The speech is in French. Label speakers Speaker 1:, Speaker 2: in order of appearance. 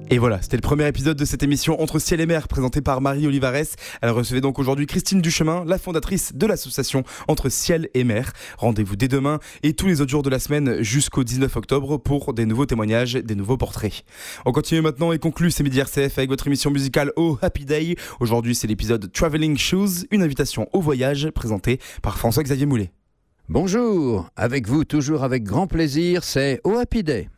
Speaker 1: Et voilà, c'était le premier épisode de cette émission Entre ciel et mer, présentée par Marie Olivares. Elle recevait donc aujourd'hui Christine Duchemin, la fondatrice de l'association Entre ciel et mer. Rendez-vous dès demain et tous les autres jours de la semaine jusqu'au 19 octobre pour des nouveaux témoignages, des nouveaux portraits. On continue maintenant et conclut ces Midi RCF avec votre émission musicale Oh Happy Day. Aujourd'hui, c'est l'épisode Traveling Shoes, une invitation au voyage présentée par François-Xavier Moulet.
Speaker 2: Bonjour, avec vous toujours avec grand plaisir, c'est Oh Happy Day.